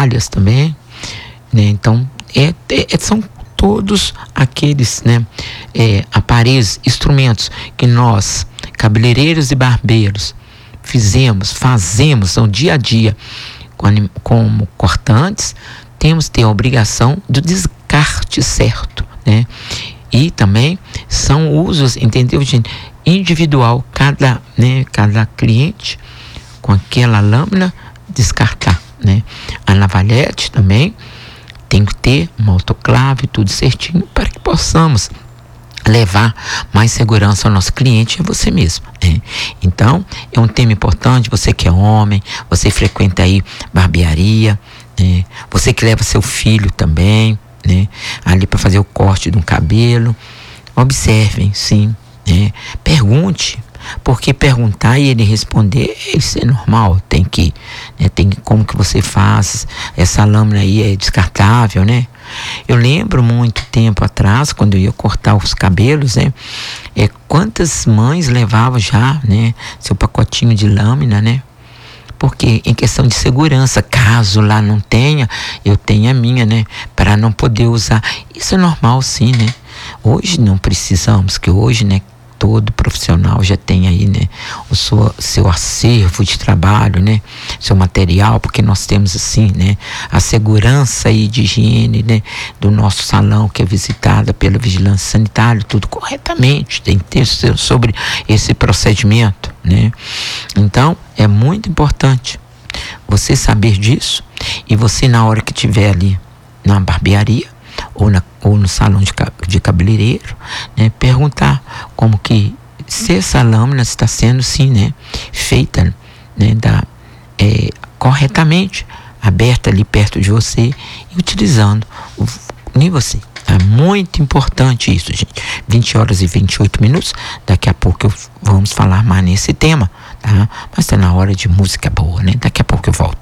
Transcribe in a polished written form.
toalhas também, né? Então, são todos aqueles, né, aparelhos, instrumentos que nós, cabeleireiros e barbeiros, fazemos no dia a dia como cortantes, temos que ter a obrigação do descarte certo, né? E também são usos, entendeu, gente? Individual, cada cliente com aquela lâmina descartar, né? A navalhete também tem que ter uma autoclave, tudo certinho, para que possamos levar mais segurança ao nosso cliente e a você mesmo, né? Então, é um tema importante. Você que é homem, você frequenta aí barbearia, né? Você que leva seu filho também, né, ali para fazer o corte de um cabelo, observem, sim, né? Pergunte, porque perguntar e ele responder, isso é normal. Tem que, como que você faz, essa lâmina aí é descartável, né? Eu lembro muito tempo atrás, quando eu ia cortar os cabelos, né, quantas mães levavam já, né, seu pacotinho de lâmina, né? Porque em questão de segurança, caso lá não tenha, eu tenho a minha, né, para não poder usar. Isso é normal, sim, né? Hoje não precisamos, que hoje, né, todo profissional já tem aí, né, o seu acervo de trabalho, né, seu material, porque nós temos assim, né, a segurança aí de higiene, né, do nosso salão, que é visitada pela vigilância sanitária, tudo corretamente, tem texto sobre esse procedimento, né? Então, é muito importante você saber disso, e você, na hora que estiver ali na barbearia ou no salão de cabeleireiro, né, perguntar como que, se essa lâmina está sendo, sim, né, feita, né, corretamente, aberta ali perto de você e utilizando nem você. É muito importante isso, gente. 20h28. Daqui a pouco vamos falar mais nesse tema, tá? Mas está na hora de música boa, né? Daqui a pouco eu volto.